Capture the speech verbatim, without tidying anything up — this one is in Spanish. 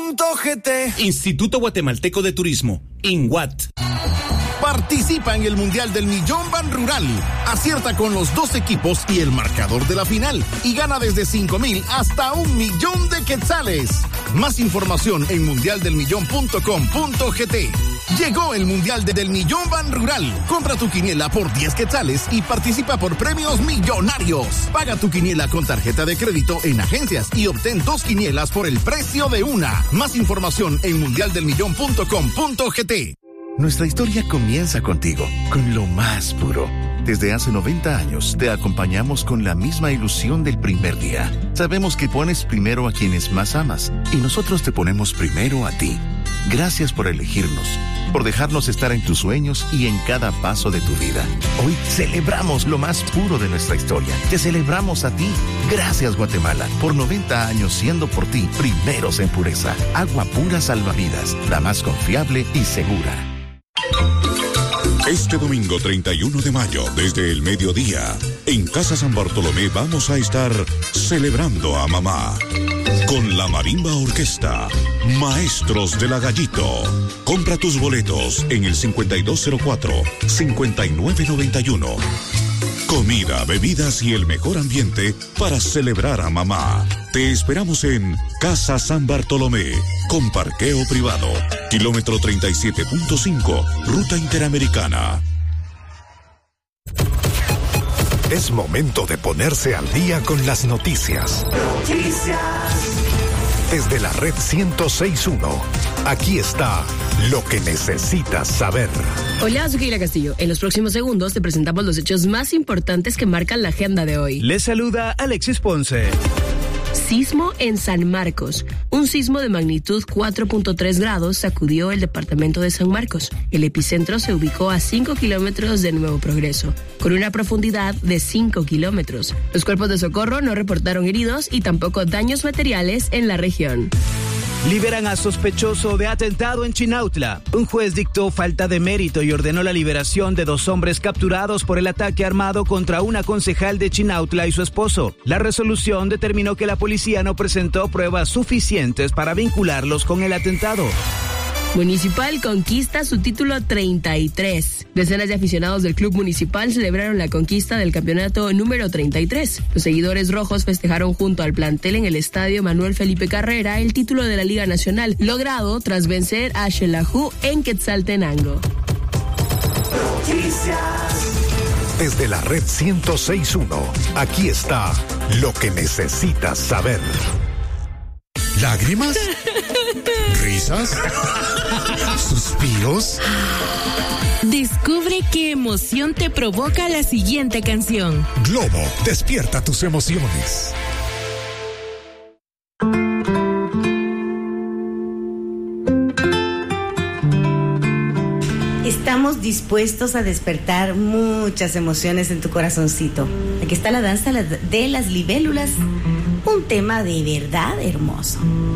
punto G T. Instituto Guatemalteco de Turismo, INGUAT. Participa en el Mundial del Millón Ban Rural. Acierta con los dos equipos y el marcador de la final. Y gana desde cinco mil hasta un millón de quetzales. Más información en mundial del millón punto com punto g t. Llegó el Mundial de del Millón Ban Rural. Compra tu quiniela por diez quetzales y participa por premios millonarios. Paga tu quiniela con tarjeta de crédito en agencias y obtén dos quinielas por el precio de una. Más información en mundial del millón punto com punto g t. Nuestra historia comienza contigo, con lo más puro. Desde hace noventa años te acompañamos con la misma ilusión del primer día. Sabemos que pones primero a quienes más amas y nosotros te ponemos primero a ti. Gracias por elegirnos, por dejarnos estar en tus sueños y en cada paso de tu vida. Hoy celebramos lo más puro de nuestra historia. Te celebramos a ti. Gracias, Guatemala, por noventa años siendo por ti primeros en pureza. Agua pura salvavidas, la más confiable y segura. Este domingo treinta y uno de mayo, desde el mediodía, en Casa San Bartolomé vamos a estar celebrando a mamá con la Marimba Orquesta, Maestros de la Gallito. Compra tus boletos en el cincuenta y dos cero cuatro, cincuenta y nueve noventa y uno. Comida, bebidas y el mejor ambiente para celebrar a mamá. Te esperamos en Casa San Bartolomé, con parqueo privado, kilómetro treinta y siete punto cinco, Ruta Interamericana. Es momento de ponerse al día con las noticias. Noticias. Desde la red ciento seis punto uno, aquí está lo que necesitas saber. Hola, soy Keila Castillo. En los próximos segundos te presentamos los hechos más importantes que marcan la agenda de hoy. Les saluda Alexis Ponce. Sismo en San Marcos. Un sismo de magnitud cuatro punto tres grados sacudió el departamento de San Marcos. El epicentro se ubicó a cinco kilómetros de Nuevo Progreso, con una profundidad de cinco kilómetros. Los cuerpos de socorro no reportaron heridos y tampoco daños materiales en la región. Liberan a sospechoso de atentado en Chinautla. Un juez dictó falta de mérito y ordenó la liberación de dos hombres capturados por el ataque armado contra una concejal de Chinautla y su esposo. La resolución determinó que la policía no presentó pruebas suficientes para vincularlos con el atentado. Municipal conquista su título treinta y tres. Decenas de aficionados del club municipal celebraron la conquista del campeonato número treinta y tres. Los seguidores rojos festejaron junto al plantel en el estadio Manuel Felipe Carrera el título de la Liga Nacional, logrado tras vencer a Xelajú en Quetzaltenango. Desde la red ciento seis punto uno, aquí está lo que necesitas saber. ¿Lágrimas? ¿Risas? ¿Suspiros? Descubre qué emoción te provoca la siguiente canción. Globo, despierta tus emociones. Estamos dispuestos a despertar muchas emociones en tu corazoncito. Aquí está la danza de las libélulas, un tema de verdad hermoso.